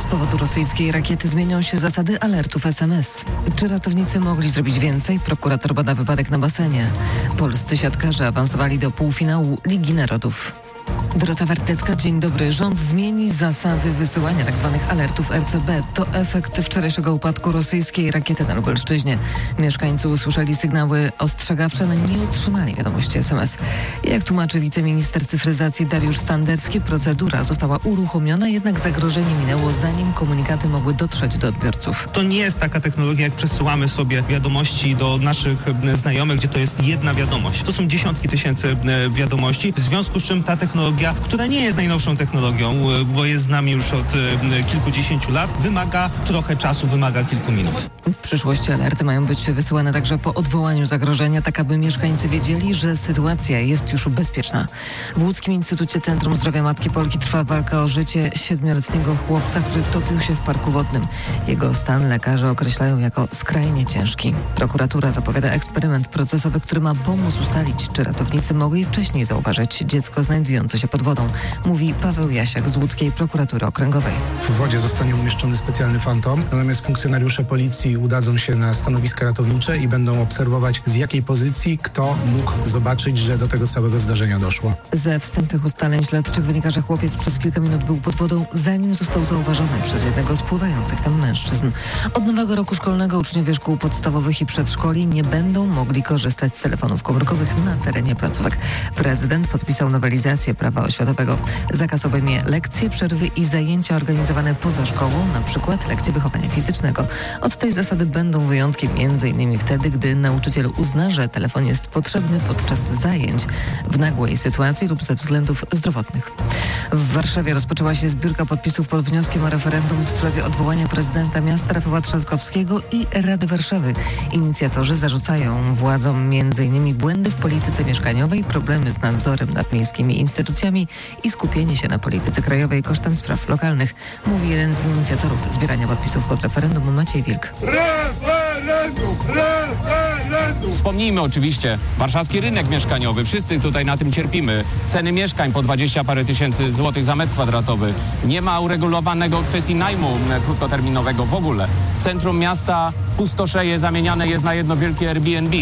powodu rosyjskiej rakiety zmienią się zasady alertów SMS. Czy ratownicy mogli zrobić więcej? Prokurator bada wypadek na basenie. Polscy siatkarze awansowali do półfinału Ligi Narodów. Dorota Wartecka, dzień dobry. Rząd zmieni zasady wysyłania tzw. alertów RCB. To efekt wczorajszego upadku rosyjskiej rakiety na Lubelszczyźnie. Mieszkańcy usłyszeli sygnały ostrzegawcze, ale nie otrzymali wiadomości SMS. Jak tłumaczy wiceminister cyfryzacji Dariusz Standerski, procedura została uruchomiona, jednak zagrożenie minęło, zanim komunikaty mogły dotrzeć do odbiorców. To nie jest taka technologia, jak przesyłamy sobie wiadomości do naszych znajomych, gdzie to jest jedna wiadomość. To są dziesiątki tysięcy wiadomości, w związku z czym ta technologia, która nie jest najnowszą technologią, bo jest z nami już od kilkudziesięciu lat, wymaga trochę czasu, wymaga kilku minut. W przyszłości alerty mają być wysyłane także po odwołaniu zagrożenia, tak aby mieszkańcy wiedzieli, że sytuacja jest już bezpieczna. W Łódzkim Instytucie Centrum Zdrowia Matki Polki trwa walka o życie 7-letniego chłopca, który topił się w parku wodnym. Jego stan lekarze określają jako skrajnie ciężki. Prokuratura zapowiada eksperyment procesowy, który ma pomóc ustalić, czy ratownicy mogli wcześniej zauważyć dziecko znajdujące się pod wodą, mówi Paweł Jasiak z Łódzkiej Prokuratury Okręgowej. W wodzie zostanie umieszczony specjalny fantom, natomiast funkcjonariusze policji udadzą się na stanowiska ratownicze i będą obserwować, z jakiej pozycji kto mógł zobaczyć, że do tego całego zdarzenia doszło. Ze wstępnych ustaleń śledczych wynika, że chłopiec przez kilka minut był pod wodą, zanim został zauważony przez jednego z pływających tam mężczyzn. Od nowego roku szkolnego uczniowie szkół podstawowych i przedszkoli nie będą mogli korzystać z telefonów komórkowych na terenie placówek. Prezydent podpisał nowelizację prawa oświatowego. Zakaz obejmie lekcje, przerwy i zajęcia organizowane poza szkołą, na przykład lekcje wychowania fizycznego. Od tej zasady będą wyjątki m.in. wtedy, gdy nauczyciel uzna, że telefon jest potrzebny podczas zajęć, w nagłej sytuacji lub ze względów zdrowotnych. W Warszawie rozpoczęła się zbiórka podpisów pod wnioskiem o referendum w sprawie odwołania prezydenta miasta Rafała Trzaskowskiego i Rady Warszawy. Inicjatorzy zarzucają władzom m.in. błędy w polityce mieszkaniowej, problemy z nadzorem nad miejskimi instytucjami i skupienie się na polityce krajowej kosztem spraw lokalnych, mówi jeden z inicjatorów zbierania podpisów pod referendum, Maciej Wilk. Referendum! Referendum! Wspomnijmy oczywiście warszawski rynek mieszkaniowy. Wszyscy tutaj na tym cierpimy. Ceny mieszkań po 20 parę tysięcy złotych za metr kwadratowy. Nie ma uregulowanego kwestii najmu krótkoterminowego w ogóle. Centrum miasta pustoszeje, zamieniane jest na jedno wielkie Airbnb,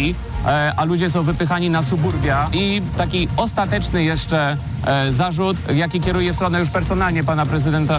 a ludzie są wypychani na suburbia. I taki ostateczny jeszcze zarzut, jaki kieruje w stronę już personalnie pana prezydenta